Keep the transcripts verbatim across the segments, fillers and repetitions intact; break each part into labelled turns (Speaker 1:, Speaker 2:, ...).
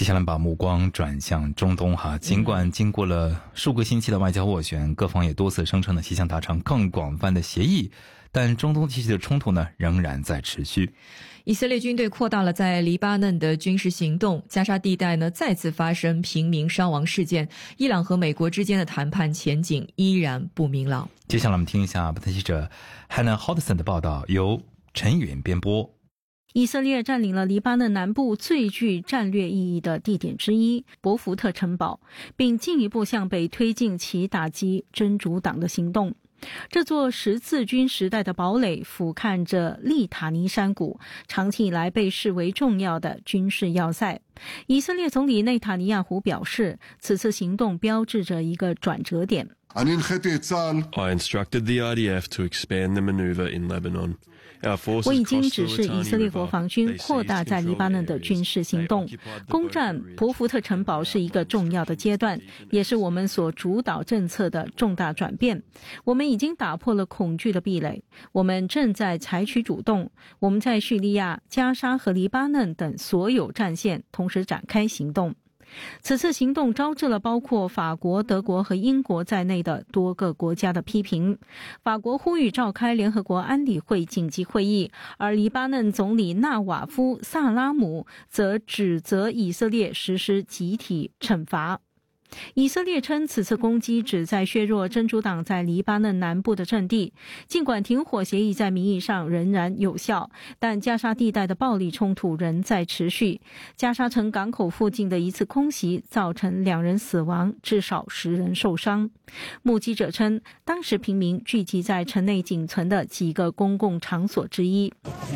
Speaker 1: 接下来把目光转向中东哈，尽管经过了数个星期的外交斡旋，各方也多次声称呢，希望达成更广泛的协议，但中东地区的冲突呢仍然在持续。
Speaker 2: 以色列军队扩大了在黎巴嫩的军事行动，加沙地带呢再次发生平民伤亡事件，伊朗和美国之间的谈判前景依然不明朗。
Speaker 1: 接下来我们听一下本台记者 Hannah Hodgson 的报道，由陈允编播。
Speaker 3: 以色列占领了黎巴嫩南部最具战略意义的地点之一博福特城堡，并进一步向北推进其打击真主党的行动。这座十字军时代的堡垒俯瞰着利塔尼山谷，长期以来被视为重要的军事要塞。以色列总理内塔尼亚胡表示，此次行动标志着一个转折点。
Speaker 4: I instructed the I D F to expand the maneuver in Lebanon.
Speaker 3: 我已经指示以色列国防军扩大在黎巴嫩的军事行动。攻占博福特城堡是一个重要的阶段，也是我们所主导政策的重大转变。我们已经打破了恐惧的壁垒，我们正在采取主动。我们在叙利亚、加沙和黎巴嫩等所有战线同时展开行动。此次行动招致了包括法国、德国和英国在内的多个国家的批评。法国呼吁召开联合国安理会紧急会议，而黎巴嫩总理纳瓦夫·萨拉姆则指责以色列实施集体惩罚。以色列称此次攻击旨在削弱真主党在黎巴嫩南部的阵地，尽管停火协议在名义上仍然有效，但加沙地带的暴力冲突仍在持续。加沙城港口附近的一次空袭造成两人死亡，至少十人受伤。目击者称，当时平民聚集在城内仅存的几个公共场所之一。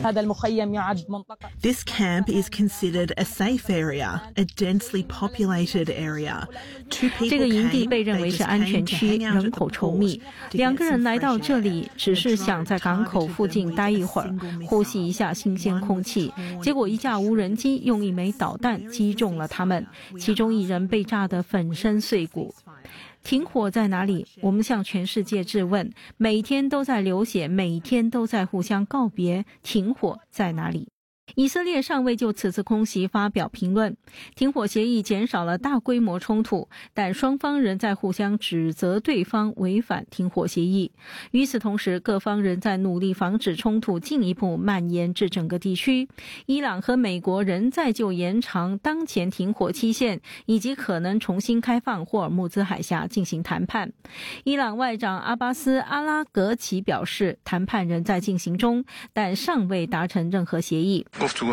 Speaker 5: This camp is considered a safe area, a densely populated area.
Speaker 3: 这个营地被认为是安全区，人口稠密。两个人来到这里，只是想在港口附近待一会儿，呼吸一下新鲜空气。结果一架无人机用一枚导弹击中了他们，其中一人被炸得粉身碎骨。停火在哪里？我们向全世界质问，每天都在流血，每天都在互相告别，停火在哪里？以色列尚未就此次空袭发表评论。停火协议减少了大规模冲突，但双方仍在互相指责对方违反停火协议。与此同时，各方仍在努力防止冲突进一步蔓延至整个地区。伊朗和美国仍在就延长当前停火期限以及可能重新开放霍尔木兹海峡进行谈判。伊朗外长阿巴斯·阿拉格齐表示，谈判仍在进行中，但尚未达成任何协议。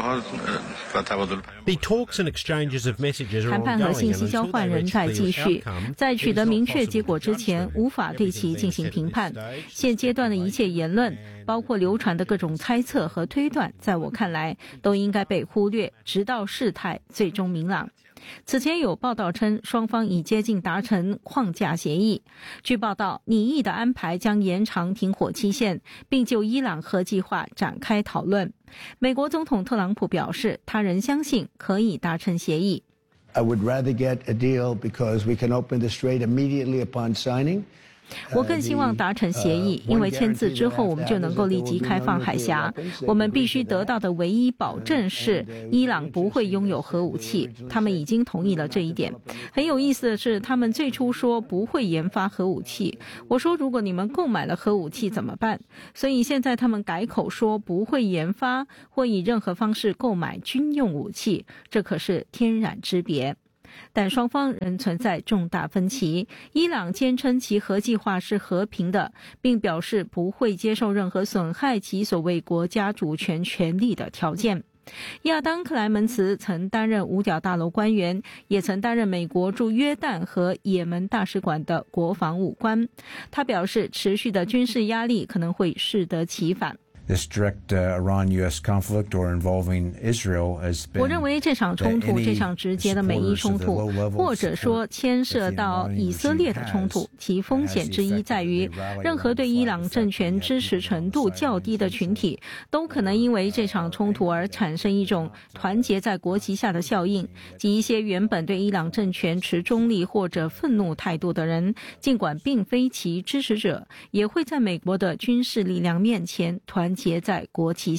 Speaker 3: 谈判和信息交换仍在继续，在取得明确结果之前，无法对其进行评判。现阶段的一切言论，包括流传的各种猜测和推断，在我看来都应该被忽略，直到事态最终明朗。此前有报道称，双方已接近达成框架协议。据报道，拟议的安排将延长停火期限，并就伊朗核计划展开讨论。美国总统特朗普表示，他仍相信可以达成协议。
Speaker 6: I would rather get a deal because we can open the strait immediately upon signing.
Speaker 3: 我更希望达成协议，因为签字之后我们就能够立即开放海峡。我们必须得到的唯一保证是伊朗不会拥有核武器，他们已经同意了这一点。很有意思的是，他们最初说不会研发核武器，我说如果你们购买了核武器怎么办？所以现在他们改口说不会研发或以任何方式购买军用武器，这可是天壤之别。但双方仍存在重大分歧。伊朗坚称其核计划是和平的，并表示不会接受任何损害其所谓国家主权权利的条件。亚当·克莱门茨曾担任五角大楼官员，也曾担任美国驻约旦和也门大使馆的国防武官。他表示，持续的军事压力可能会适得其反。
Speaker 7: This direct uh, Iran-U S conflict or involving Israel has been
Speaker 3: 我认为这场冲突，这场直接的美伊冲突，或者说牵涉到以色列的冲突，其风险之一在于，任何对伊朗政权支持程度较低的群体，都可能因为这场冲突而产生一种团结在国旗下的效应，即一些原本对伊朗政权持中立或者愤怒态度的人，尽管并非其支持者，也会在美国的军事力量面前团结在国旗下。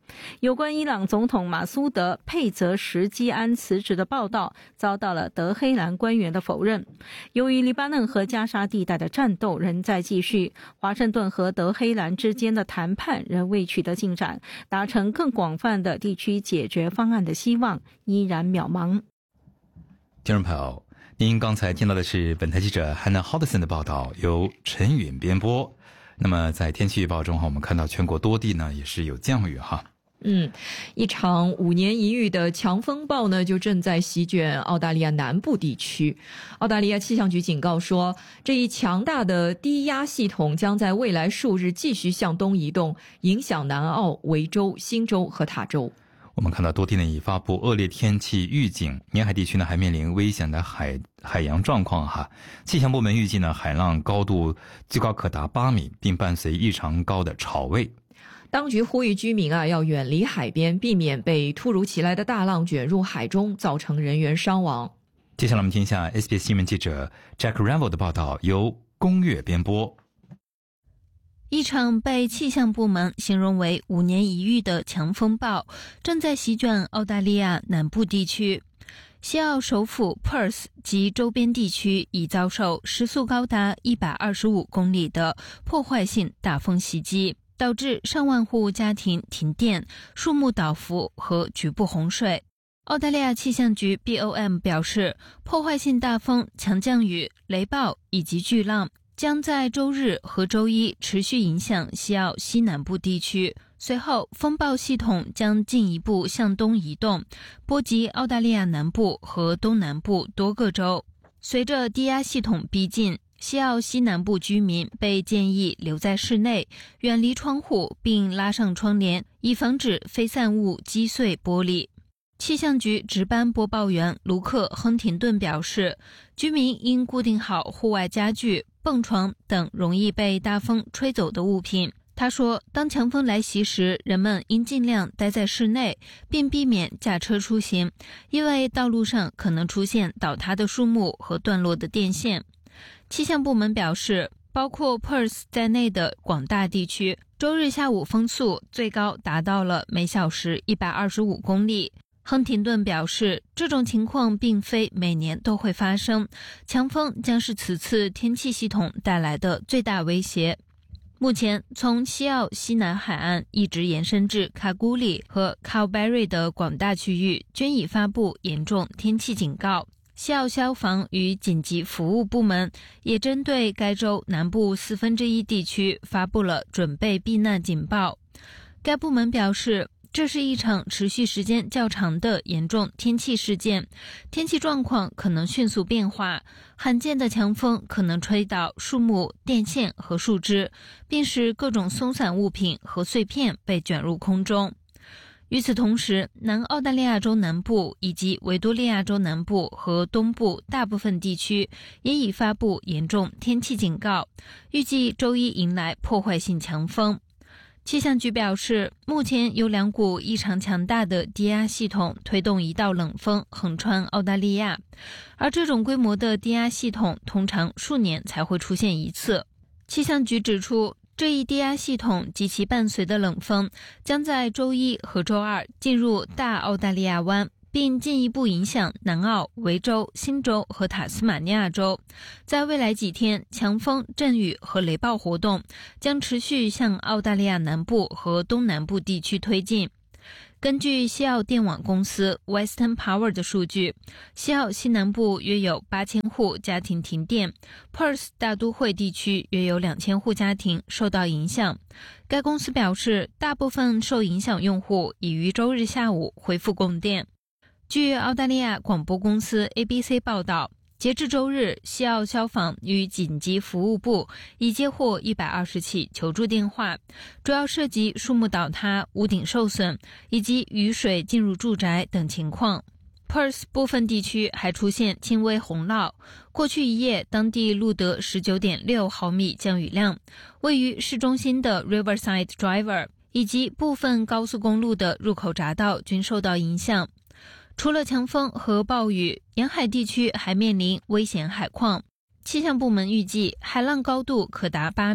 Speaker 3: 有关伊朗总统马苏德·佩泽什基安辞职的报道遭到了德黑兰官员的否认。由于黎巴嫩和加沙地带的战斗仍在继续，华盛顿和德黑兰之间的谈判仍未取得进展，达成更广泛的地区解决方案的希望依然渺茫。
Speaker 1: 听众朋友，您刚才听到的是本台记者 Hannah Hodgson 的报道，由陈允编播。那么在天气预报中，我们看到全国多地呢也是有降雨哈。
Speaker 2: 嗯，一场五年一遇的强风暴呢，就正在席卷澳大利亚南部地区。澳大利亚气象局警告说，这一强大的低压系统将在未来数日继续向东移动，影响南澳、维州、新州和塔州。
Speaker 1: 我们看到多地呢已发布恶劣天气预警，沿海地区呢还面临危险的海海洋状况哈。气象部门预计呢，海浪高度最高可达八米，并伴随异常高的潮位。
Speaker 2: 当局呼吁居民啊要远离海边，避免被突如其来的大浪卷入海中，造成人员伤亡。
Speaker 1: 接下来我们听一下 S B S 新闻记者 Jack Revel 的报道，由龚月编播。
Speaker 8: 一场被气象部门形容为五年一遇的强风暴正在席卷澳大利亚南部地区。西澳首府 Perth 及周边地区已遭受时速高达一百二十五公里的破坏性大风袭击，导致上万户家庭停电、树木倒伏和局部洪水。澳大利亚气象局 B O M 表示，破坏性大风、强降雨、雷暴以及巨浪将在周日和周一持续影响西澳西南部地区，随后风暴系统将进一步向东移动，波及澳大利亚南部和东南部多个州。随着低压系统逼近，西澳西南部居民被建议留在室内，远离窗户并拉上窗帘，以防止飞散物击碎玻璃。气象局值班播报员卢克·亨廷顿表示，居民应固定好户外家具、蹦床等容易被大风吹走的物品。他说，当强风来袭时，人们应尽量待在室内，并避免驾车出行，因为道路上可能出现倒塌的树木和断落的电线。气象部门表示，包括 Perth 在内的广大地区，周日下午风速最高达到了每小时一百二十五公里。亨廷顿表示，这种情况并非每年都会发生，强风将是此次天气系统带来的最大威胁。目前，从西澳西南海岸一直延伸至卡古里和 Kalbarri 的广大区域均已发布严重天气警告。西澳消防与紧急服务部门也针对该州南部四分之一地区发布了准备避难警报。该部门表示，这是一场持续时间较长的严重天气事件，天气状况可能迅速变化，罕见的强风可能吹倒树木、电线和树枝，并使各种松散物品和碎片被卷入空中。与此同时，南澳大利亚州南部以及维多利亚州南部和东部大部分地区也已发布严重天气警告，预计周一迎来破坏性强风。气象局表示，目前有两股异常强大的低压系统推动一道冷锋横穿澳大利亚，而这种规模的低压系统通常数年才会出现一次。气象局指出，这一低压系统及其伴随的冷锋将在周一和周二进入大澳大利亚湾，并进一步影响南澳、维州、新州和塔斯马尼亚州。在未来几天，强风、阵雨和雷暴活动将持续向澳大利亚南部和东南部地区推进。根据西澳电网公司 Western Power 的数据，西澳西南部约有八千户家庭停电， Perth 大都会地区约有两千户家庭受到影响。该公司表示，大部分受影响用户已于周日下午恢复供电。据澳大利亚广播公司 A B C 报道，截至周日，西澳消防与紧急服务部已接获一百二十起求助电话，主要涉及树木倒塌、屋顶受损以及雨水进入住宅等情况。Perth 部分地区还出现轻微洪涝，过去一夜当地录得 十九点六毫米降雨量，位于市中心的 Riverside Drive 以及部分高速公路的入口匝道均受到影响。除了强风和暴雨，沿海地区还面临危险海况。气象部门预计，海浪高度可达八米，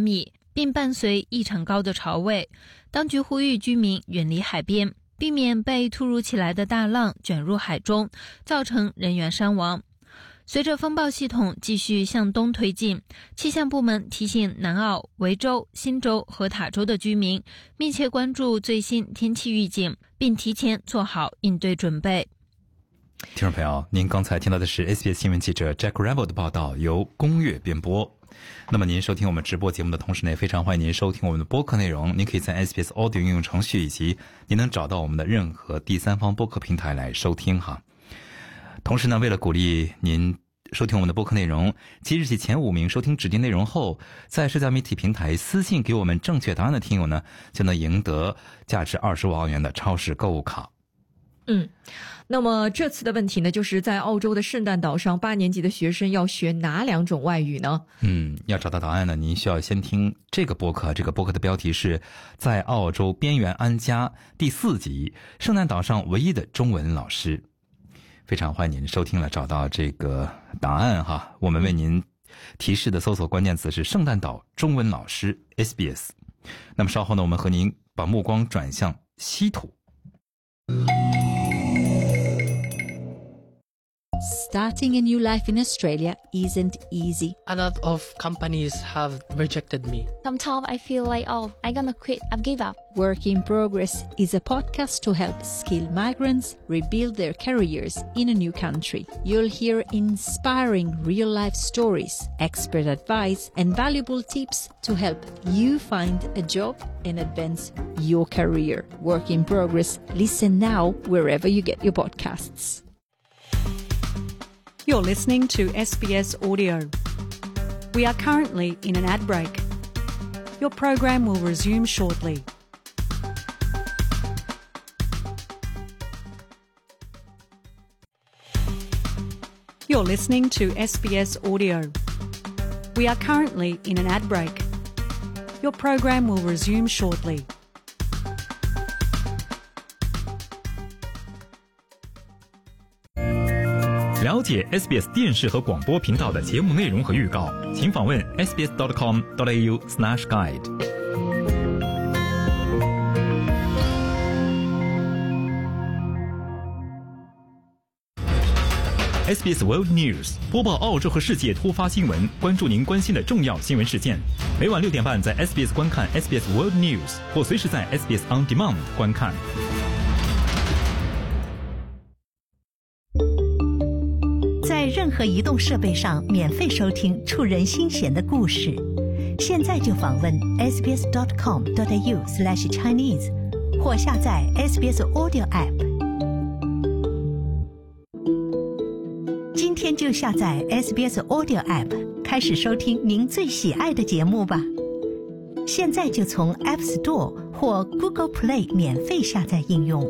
Speaker 8: 并伴随异常高的潮位。当局呼吁居民远离海边，避免被突如其来的大浪卷入海中，造成人员伤亡。随着风暴系统继续向东推进，气象部门提醒南澳、维州、新州和塔州的居民密切关注最新天气预警，并提前做好应对准备。
Speaker 1: 听众朋友，您刚才听到的是 S B S 新闻记者 Jack Revel 的报道，由宫月编播。那么您收听我们直播节目的同时呢，非常欢迎您收听我们的播客内容。您可以在 S B S Audio 应用程序以及您能找到我们的任何第三方播客平台来收听哈。同时呢，为了鼓励您收听我们的播客内容，即日起前五名收听指定内容后在社交媒体平台私信给我们正确答案的听友呢，就能赢得价值二十五澳元的超市购物卡。
Speaker 2: 嗯，那么这次的问题呢，就是在澳洲的圣诞岛上，八年级的学生要学哪两种外语呢？
Speaker 1: 嗯，要找到答案呢，您需要先听这个播客。这个播客的标题是在澳洲边缘安家第四集，圣诞岛上唯一的中文老师。非常欢迎您收听了，找到这个答案哈。我们为您提示的搜索关键词是圣诞岛中文老师 S B S。那么稍后呢，我们和您把目光转向稀土。
Speaker 9: Starting a new life in Australia isn't easy.
Speaker 10: A lot of companies have rejected me.
Speaker 11: Sometimes I feel like, oh, I'm gonna quit, I've give up.
Speaker 9: Work in Progress is a podcast to help skilled migrants rebuild their careers in a new country. You'll hear inspiring real-life stories, expert advice, and valuable tips to help you find a job and advance your career. Work in Progress. Listen now wherever you get your podcasts.
Speaker 12: You're listening to S B S Audio. We are currently in an ad break. Your program will resume shortly. You're listening to S B S Audio. We are currently in an ad break. Your program will resume shortly.
Speaker 13: 了解 S B S 电视和广播频道的节目内容和预告，请访问 s b s dot com dot a u slash guide。S B S World News 播报澳洲和世界突发新闻，关注您关心的重要新闻事件。每晚六点半在 S B S 观看 S B S World News， 或随时在 S B S On Demand 观看。
Speaker 14: 在任何移动设备上免费收听触人心弦的故事，现在就访问 s b s dot com dot a u slash chinese 或下载 S B S Audio App。今天就下载 S B S Audio App， 开始收听您最喜爱的节目吧。现在就从 App Store 或 Google Play 免费下载应用。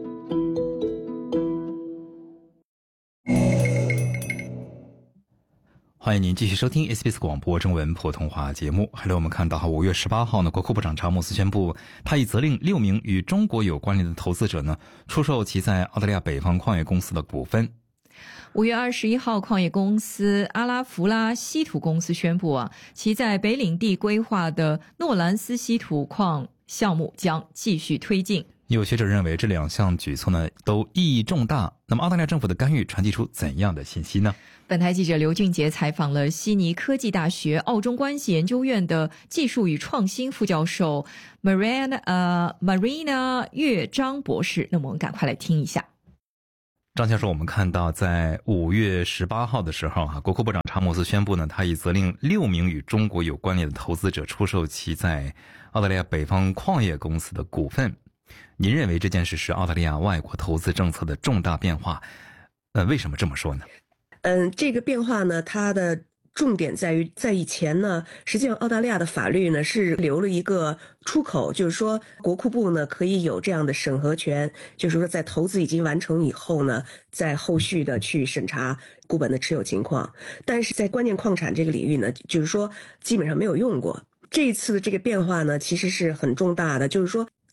Speaker 1: 欢迎您继续收听 S B S 广播中文普通话节目。还有我们看到五月十八号呢，国库部长查姆斯宣布，他已责令六名与中国有关联的投资者呢，出售其在澳大利亚北方矿业公司的股份。
Speaker 2: 五月二十一号，矿业公司阿拉弗拉稀土公司宣布啊，其在北领地规划的诺兰斯稀土矿项目将继续推进。
Speaker 1: 有学者认为这两项举措呢都意义重大。那么澳大利亚政府的干预传递出怎样的信息呢？
Speaker 2: 本台记者刘俊杰采访了悉尼科技大学澳中关系研究院的技术与创新副教授 Marina 呃 Marina 岳章博士。那么我们赶快来听一下。
Speaker 1: 张教授，我们看到在五月十八号的时候啊，国库部长查姆斯宣布呢，他已责令六名与中国有关联的投资者出售其在澳大利亚北方矿业公司的股份。您认为这件事是澳大利亚外国投资政策的重大变化？呃，为什么这么说呢？
Speaker 15: 嗯，这个变化呢，它的重点在于，在以前呢，实际上澳大利亚的法律呢是留了一个出口，就是说国库部呢可以有这样的审核权，就是说在投资已经完成以后呢，在后续的去审查股本的持有情况。但是在关键矿产这个领域呢，就是说基本上没有用过。这一次的这个变化呢，其实是很重大的，就是说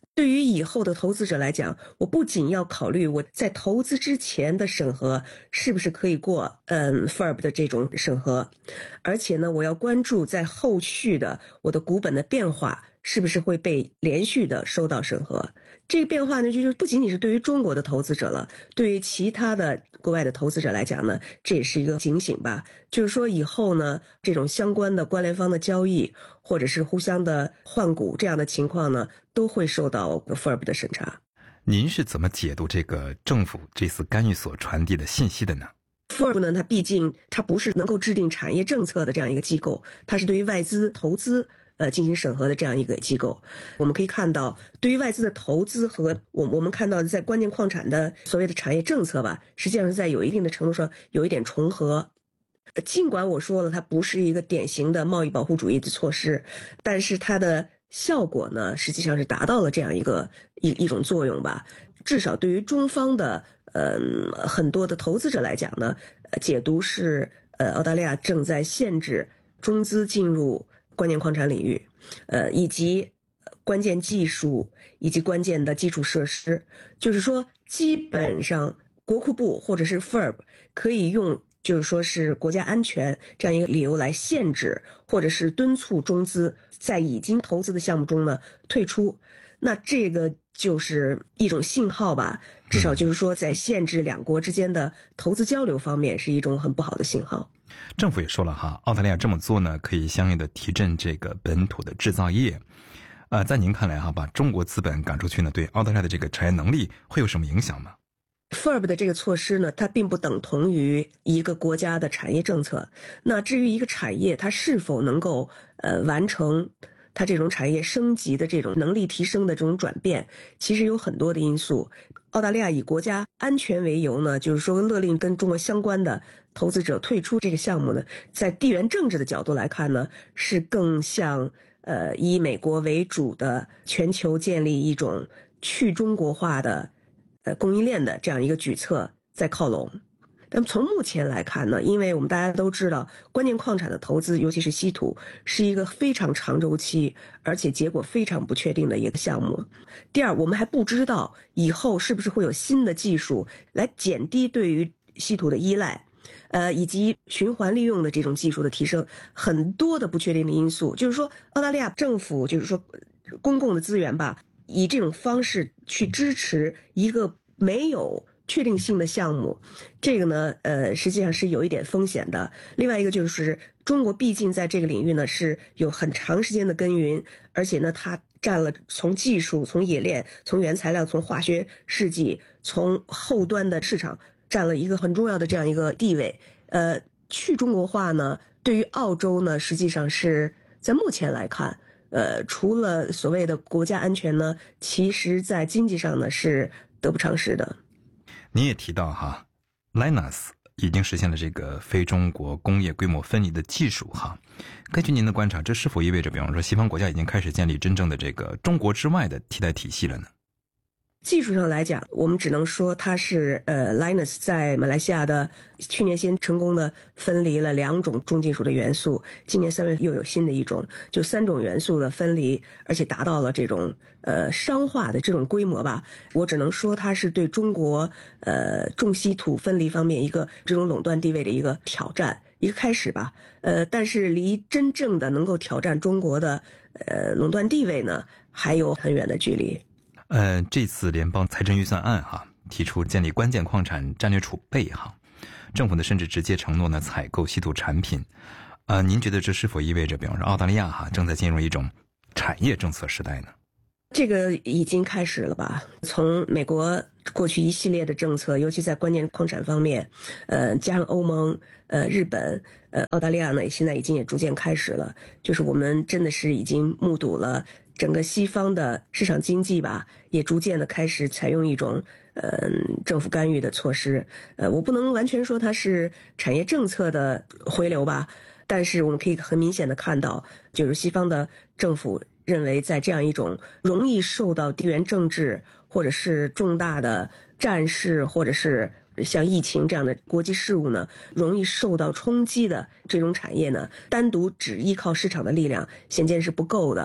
Speaker 15: 对于以后的投资者来讲，我不仅要考虑我在投资之前的审核是不是可以过嗯 F I R B 的这种审核，而且呢，我要关注在后续的我的股本的变化是不是会被连续的收到审核。这个变化呢，就是不仅仅是对于中国的投资者了，对于其他的国外的投资者来讲呢，这也是一个警醒吧。就是说以后呢，这种相关的关联方的交易或者是互相的换股这样的情况呢，都会受到 F I R B 的审查。
Speaker 1: 您是怎么解读这个政府这次干预所传递的信息的呢
Speaker 15: ？F I R B 呢，它毕竟它不是能够制定产业政策的这样一个机构，它是对于外资投资呃进行审核的这样一个机构。我们可以看到，对于外资的投资和我我们看到的在关键矿产的所谓的产业政策吧，实际上是在有一定的程度上有一点重合。尽管我说了它不是一个典型的贸易保护主义的措施，但是它的效果呢，实际上是达到了这样一个一一种作用吧。至少对于中方的嗯、呃、很多的投资者来讲呢，解读是呃澳大利亚正在限制中资进入关键矿产领域，呃以及关键技术以及关键的基础设施，就是说基本上国库部或者是 F I R B 可以用就是说是国家安全这样一个理由来限制或者是敦促中资在已经投资的项目中呢退出。那这个就是一种信号吧，至少就是说在限制两国之间的投资交流方面是一种很不好的信号。
Speaker 1: 政府也说了哈，澳大利亚这么做呢，可以相应的提振这个本土的制造业。呃，在您看来哈，把中国资本赶出去呢，对澳大利亚的这个产业能力会有什么影响吗
Speaker 15: ？F I R B 的这个措施呢，它并不等同于一个国家的产业政策。那至于一个产业它是否能够呃完成它这种产业升级的这种能力提升的这种转变，其实有很多的因素。澳大利亚以国家安全为由呢，就是说勒令跟中国相关的投资者退出这个项目呢，在地缘政治的角度来看呢，是更像呃以美国为主的全球建立一种去中国化的呃供应链的这样一个举措在靠拢。那么从目前来看呢，因为我们大家都知道关键矿产的投资，尤其是稀土，是一个非常长周期而且结果非常不确定的一个项目。第二，我们还不知道以后是不是会有新的技术来减低对于稀土的依赖，呃，以及循环利用的这种技术的提升，很多的不确定的因素。就是说澳大利亚政府就是说公共的资源吧，以这种方式去支持一个没有确定性的项目，这个呢，呃，实际上是有一点风险的。另外一个就是中国毕竟在这个领域呢是有很长时间的耕耘，而且呢，它占了从技术、从冶炼、从原材料、从化学试剂、从后端的市场占了一个很重要的这样一个地位。呃，去中国化呢，对于澳洲呢，实际上是在目前来看，呃，除了所谓的国家安全呢，其实在经济上呢是得不偿失的。
Speaker 1: 您也提到哈 Lynas 已经实现了这个非中国工业规模分离的技术哈。根据您的观察，这是否意味着比方说西方国家已经开始建立真正的这个中国之外的替代体系了呢？
Speaker 15: 技术上来讲，我们只能说它是呃 Lynas 在马来西亚的去年先成功的分离了两种重金属的元素，今年三月又有新的一种，就三种元素的分离，而且达到了这种呃商化的这种规模吧。我只能说它是对中国呃重稀土分离方面一个这种垄断地位的一个挑战，一个开始吧。呃，但是离真正的能够挑战中国的呃垄断地位呢，还有很远的距离。
Speaker 1: 呃，这次联邦财政预算案哈，提出建立关键矿产战略储备哈，政府呢甚至直接承诺呢采购稀土产品。呃，您觉得这是否意味着，比方说澳大利亚哈正在进入一种产业政策时代呢？
Speaker 15: 这个已经开始了吧？从美国过去一系列的政策，尤其在关键矿产方面，呃，加上欧盟、呃日本、呃澳大利亚呢，现在已经也逐渐开始了。就是我们真的是已经目睹了整个西方的市场经济吧，也逐渐的开始采用一种呃政府干预的措施。呃，我不能完全说它是产业政策的回流吧，但是我们可以很明显的看到，就是西方的政府认为在这样一种容易受到地缘政治或者是重大的战事或者是像疫情这样的国际事务呢，容易受到冲击的这种产业呢，单独只依靠市场的力量显见是不够的。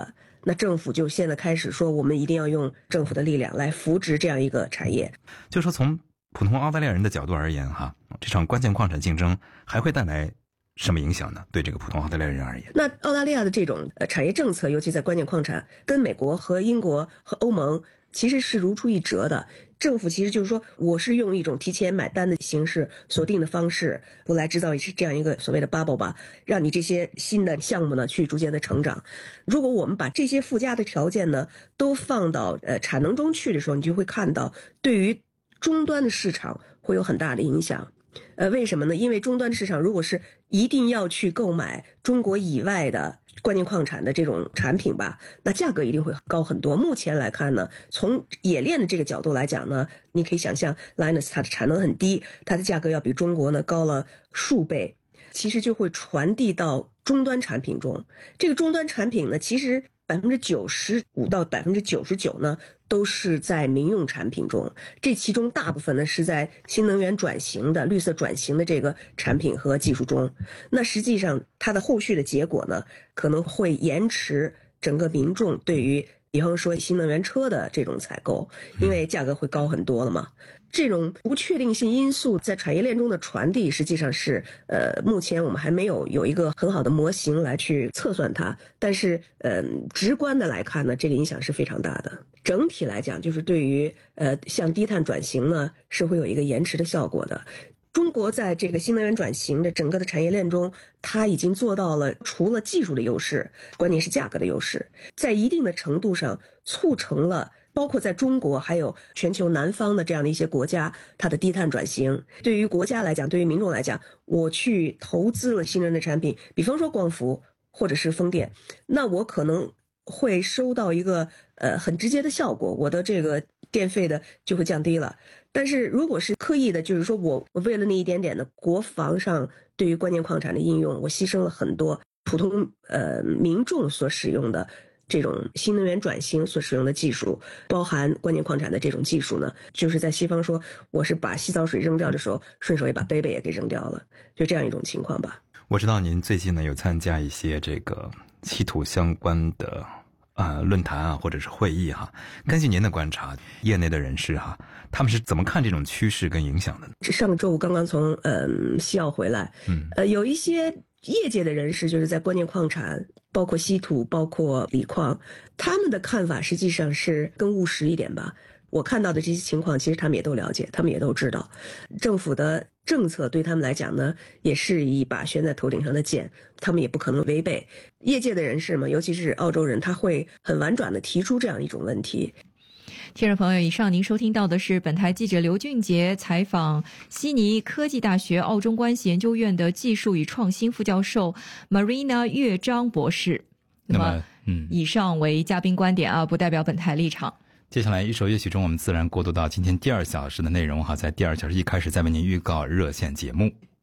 Speaker 15: 那政府就现在开始说，我们一定要用政府的力量来扶植这样一个产业。
Speaker 1: 就说从普通澳大利亚人的角度而言哈，这场关键矿产竞争还会带来什么影响呢？对这个普通澳大利亚人而言，
Speaker 15: 那澳大利亚的这种呃产业政策，尤其在关键矿产，跟美国和英国和欧盟其实是如出一辙的。政府其实就是说，我是用一种提前买单的形式、锁定的方式，我来制造这样一个所谓的 bubble 吧，让你这些新的项目呢去逐渐的成长。如果我们把这些附加的条件呢都放到呃产能中去的时候，你就会看到对于终端的市场会有很大的影响。呃，为什么呢？因为终端市场如果是一定要去购买中国以外的关键矿产的这种产品吧，那价格一定会高很多。目前来看呢，从冶炼的这个角度来讲呢，你可以想象 Lynas 它的产能很低，它的价格要比中国呢高了数倍，其实就会传递到终端产品中。这个终端产品呢，其实百分之九十五到百分之九十九呢，都是在民用产品中，这其中大部分呢是在新能源转型的绿色转型的这个产品和技术中。那实际上它的后续的结果呢，可能会延迟整个民众对于比方说新能源车的这种采购，因为价格会高很多了嘛。这种不确定性因素在产业链中的传递，实际上是呃，目前我们还没有有一个很好的模型来去测算它。但是呃，直观的来看呢，这个影响是非常大的。整体来讲，就是对于呃向低碳转型呢，是会有一个延迟的效果的。中国在这个新能源转型的整个的产业链中，它已经做到了除了技术的优势，关键是价格的优势，在一定的程度上促成了包括在中国还有全球南方的这样的一些国家，它的低碳转型。对于国家来讲，对于民众来讲，我去投资了新能源的产品，比方说光伏或者是风电，那我可能会收到一个呃很直接的效果，我的这个电费的就会降低了。但是如果是刻意的，就是说我我为了那一点点的国防上对于关键矿产的应用，我牺牲了很多普通呃民众所使用的这种新能源转型所使用的技术，包含关键矿产的这种技术呢，就是在西方说我是把洗澡水扔掉的时候，顺手也把杯杯也给扔掉了，就这样一种情况吧。
Speaker 1: 我知道您最近呢有参加一些这个稀土相关的呃论坛啊，或者是会议哈。根据您的观察，业内的人士哈，他们是怎么看这种趋势跟影响的呢？
Speaker 15: 上周我刚刚从嗯西澳回来，嗯，呃，有一些业界的人士，就是在关键矿产，包括稀土，包括锂矿，他们的看法实际上是更务实一点吧。我看到的这些情况，其实他们也都了解，他们也都知道，政府的政策对他们来讲呢，也是一把悬在头顶上的剑，他们也不可能违背。业界的人士嘛，尤其是澳洲人，他会很婉转地提出这样一种问题。
Speaker 2: 听众朋友，以上您收听到的是本台记者刘俊杰采访悉尼科技大学澳中关系研究院的技术与创新副教授 Marina 岳章博士。那么，嗯，以上为嘉宾观点啊，不代表本台立场。
Speaker 1: 接下来一首乐曲中，我们自然过渡到今天第二小时的内容哈，在第二小时一开始再为您预告热线节目。